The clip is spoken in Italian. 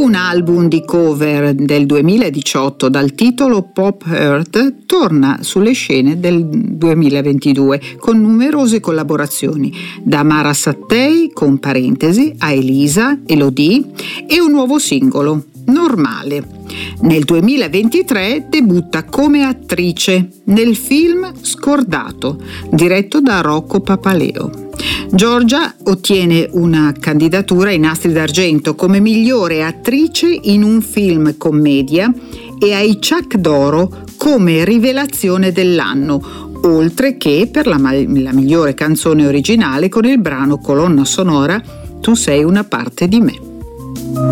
Un album di cover del 2018 dal titolo Pop Earth torna sulle scene del 2022 con numerose collaborazioni, da Mara Sattei con Parentesi a Elisa, Elodie e un nuovo singolo, Normale. Nel 2023 debutta come attrice nel film Scordato, diretto da Rocco Papaleo. Giorgia ottiene una candidatura ai Nastri d'Argento come migliore attrice in un film commedia e ai Ciak d'Oro come rivelazione dell'anno, oltre che per la migliore canzone originale con il brano colonna sonora Tu sei una parte di me.